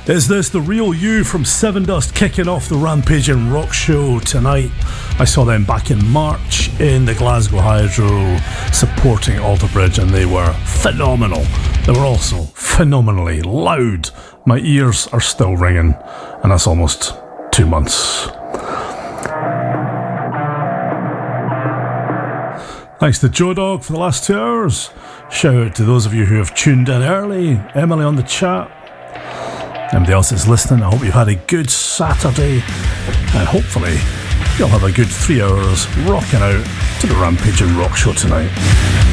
Is this the real you from Sevendust kicking off the Rampaging Rock Show tonight? I saw them back in March in the Glasgow Hydro supporting Alter Bridge, and they were phenomenal. They were also phenomenally loud. My ears are still ringing, and that's almost 2 months. Thanks to Joe Dog for the last 2 hours. Shout out to those of you who have tuned in early. Emily on the chat. Everybody else that's listening, I hope you've had a good Saturday, and hopefully you'll have a good 3 hours rocking out to the Rampaging Rock Show tonight.